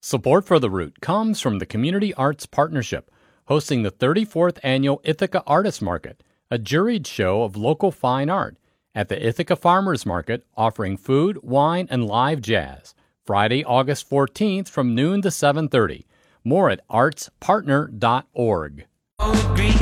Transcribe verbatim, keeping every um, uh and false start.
Support for The Root comes from the Community Arts Partnership, hosting the thirty-fourth Annual Ithaca Artist Market, a juried show of local fine art, at the Ithaca Farmers Market, offering food, wine, and live jazz. Friday, August fourteenth from noon to seven thirty. More at arts partner dot org.